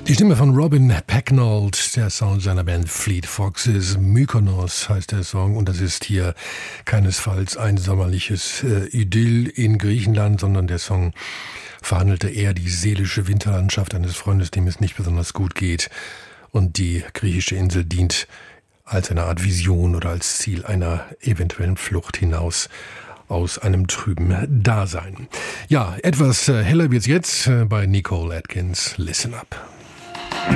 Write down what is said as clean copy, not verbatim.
Die Stimme von Robin Pecknold, der Sound seiner Band Fleet Foxes. Mykonos heißt der Song und das ist hier keinesfalls ein sommerliches Idyll in Griechenland, sondern der Song verhandelte eher die seelische Winterlandschaft eines Freundes, dem es nicht besonders gut geht. Und die griechische Insel dient als eine Art Vision oder als Ziel einer eventuellen Flucht hinaus aus einem trüben Dasein. Ja, etwas heller wird's jetzt bei Nicole Atkins. Listen Up.